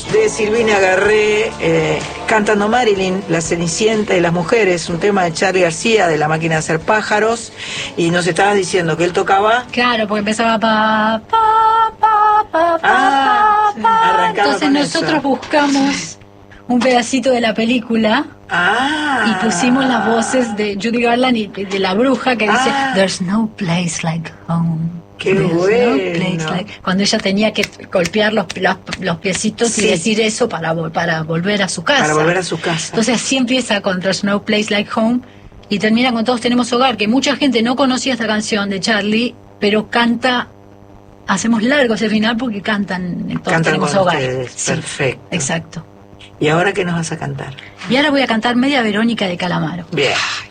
de Silvina Garré, cantando Marilyn, La Cenicienta y las mujeres, un tema de Charly García, de La Máquina de Hacer Pájaros, y nos estabas diciendo que él tocaba... Claro, porque empezaba pa, pa, pa, pa, pa, sí, pa. Entonces nosotros eso. buscamos un pedacito de la película y pusimos las voces de Judy Garland y de la bruja que dice There's no place like home. ¡Qué bueno! Cuando ella tenía que golpear los piecitos y decir eso para volver a su casa. Para volver a su casa. Entonces así empieza con There's no place like home y termina con Todos tenemos hogar, que mucha gente no conocía esta canción de Charly, pero canta, hacemos largo ese final porque cantan Todos tenemos hogar. Sí, perfecto. Exacto. ¿Y ahora qué nos vas a cantar? Y ahora voy a cantar Media Verónica de Calamaro. Bien.